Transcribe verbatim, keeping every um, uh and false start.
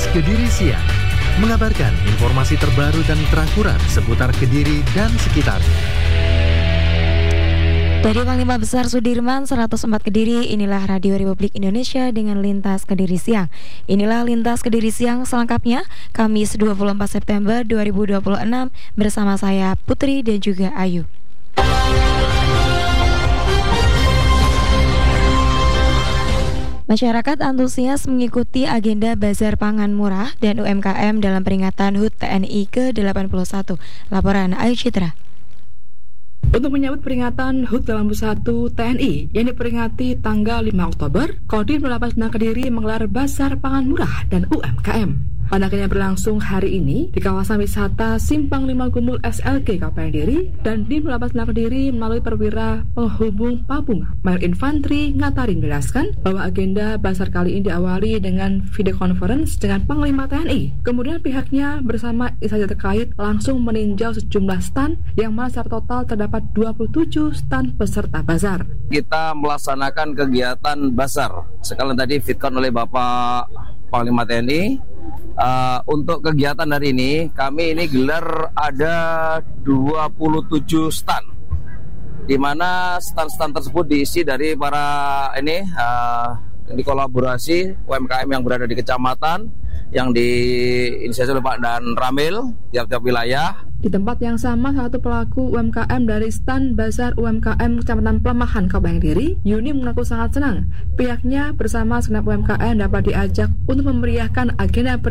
Kediri Siang, mengabarkan informasi terbaru dan terakurat seputar Kediri dan sekitarnya. Dari Panglima Besar Sudirman seratus empat Kediri, inilah Radio Republik Indonesia dengan Lintas Kediri Siang. Inilah Lintas Kediri Siang selengkapnya, Kamis dua puluh empat September dua ribu dua puluh enam, bersama saya Putri dan juga Ayu. Masyarakat antusias mengikuti agenda Bazar Pangan Murah dan U M K M dalam peringatan H U T T N I ke delapan puluh satu. Laporan Ayu Citra. Untuk menyambut peringatan H U T delapan puluh satu T N I yang diperingati tanggal lima Oktober, Kodim delapan puluh sembilan Kediri menggelar Bazar Pangan Murah dan U M K M. Pada akhirnya berlangsung hari ini di kawasan wisata Simpang lima Gumul S L G Kabupaten Kediri, dan Dim delapan puluh sembilan Kediri melalui perwira penghubung Pabung Mayor Infantri Ngatarin menjelaskan bahwa agenda bazar kali ini diawali dengan video conference dengan Panglima T N I. Kemudian pihaknya bersama instansi terkait langsung meninjau sejumlah stand yang mana secara total terdapat dua puluh tujuh stand peserta bazar. Kita melaksanakan kegiatan bazar sekalian tadi fitcon oleh Bapak Panglima T N I. Uh, untuk kegiatan hari ini kami ini gelar ada dua puluh tujuh stand, di mana stand-stand tersebut diisi dari para ini uh, di kolaborasi U M K M yang berada di kecamatan yang diinisiasi oleh Pak Dan Ramil tiap-tiap wilayah. Di tempat yang sama, satu pelaku U M K M dari stand Bazar U M K M Kecamatan Pelemahan Kabupaten Kediri, Yuni, mengaku sangat senang pihaknya bersama segenap U M K M dapat diajak untuk memeriahkan agenda